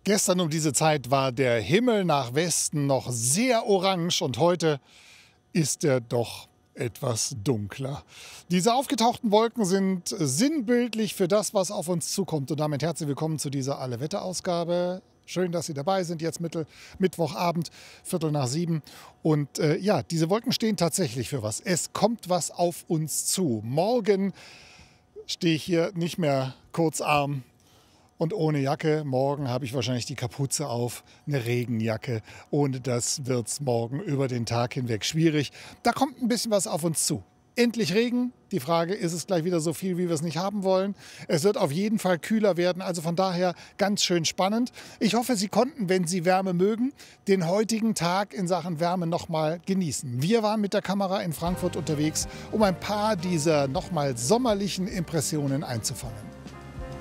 Gestern um diese Zeit war der Himmel nach Westen noch sehr orange und heute ist er doch etwas dunkler. Diese aufgetauchten Wolken sind sinnbildlich für das, was auf uns zukommt. Und damit herzlich willkommen zu dieser Alle-Wetter-Ausgabe. Schön, dass Sie dabei sind, jetzt Mittwochabend, 6:15. Und ja, diese Wolken stehen tatsächlich für was. Es kommt was auf uns zu. Morgen stehe ich hier nicht mehr kurzarm und ohne Jacke. Morgen habe ich wahrscheinlich die Kapuze auf, eine Regenjacke. Ohne das wird es morgen über den Tag hinweg schwierig. Da kommt ein bisschen was auf uns zu. Endlich Regen. Die Frage, ist es gleich wieder so viel, wie wir es nicht haben wollen? Es wird auf jeden Fall kühler werden, also von daher ganz schön spannend. Ich hoffe, Sie konnten, wenn Sie Wärme mögen, den heutigen Tag in Sachen Wärme nochmal genießen. Wir waren mit der Kamera in Frankfurt unterwegs, um ein paar dieser nochmal sommerlichen Impressionen einzufangen.